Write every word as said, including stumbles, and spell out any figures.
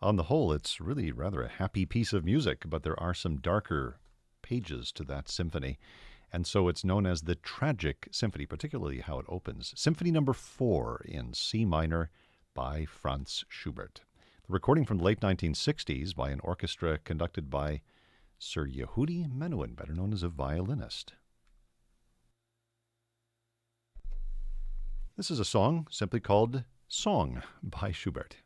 On the whole, it's really rather a happy piece of music, but there are some darker pages to that symphony. And so it's known as the Tragic Symphony, particularly how it opens. Symphony number four in C minor by Franz Schubert. The recording from the late nineteen sixties by an orchestra conducted by Sir Yehudi Menuhin, better known as a violinist. This is a song simply called Song by Schubert.